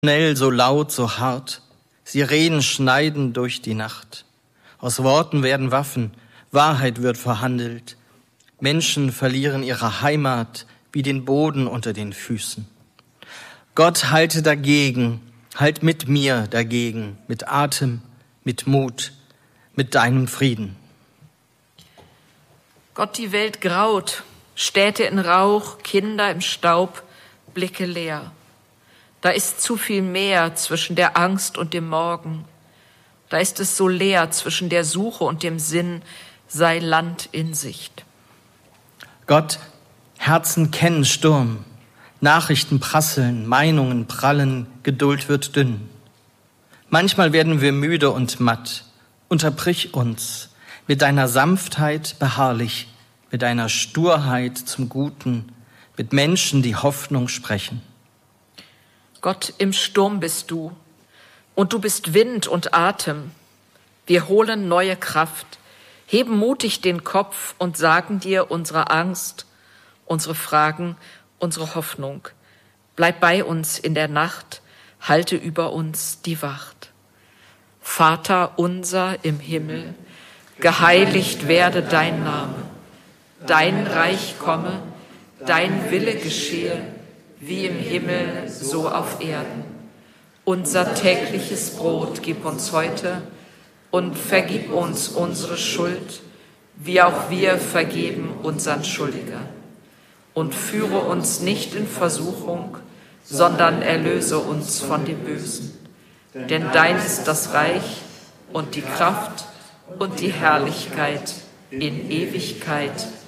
Schnell, so laut, so hart, Sirenen schneiden durch die Nacht. Aus Worten werden Waffen, Wahrheit wird verhandelt. Menschen verlieren ihre Heimat wie den Boden unter den Füßen. Gott, halte dagegen, halt mit mir dagegen, mit Atem, mit Mut, mit deinem Frieden. Gott, die Welt graut, Städte in Rauch, Kinder im Staub, Blicke leer. Da ist zu viel mehr zwischen der Angst und dem Morgen. Da ist es so leer zwischen der Suche und dem Sinn, sei Land in Sicht. Gott, Herzen kennen Sturm, Nachrichten prasseln, Meinungen prallen, Geduld wird dünn. Manchmal werden wir müde und matt. Unterbrich uns mit deiner Sanftheit beharrlich, mit deiner Sturheit zum Guten, mit Menschen, die Hoffnung sprechen. Gott, im Sturm bist du, und du bist Wind und Atem. Wir holen neue Kraft, heben mutig den Kopf und sagen dir unsere Angst, unsere Fragen, unsere Hoffnung. Bleib bei uns in der Nacht, halte über uns die Wacht. Vater unser im Himmel, geheiligt werde dein Name. Dein Reich komme, dein Wille geschehe, wie im Himmel, so auf Erden. Unser tägliches Brot gib uns heute und vergib uns unsere Schuld, wie auch wir vergeben unseren Schuldigern. Und führe uns nicht in Versuchung, sondern erlöse uns von dem Bösen. Denn dein ist das Reich und die Kraft und die Herrlichkeit in Ewigkeit.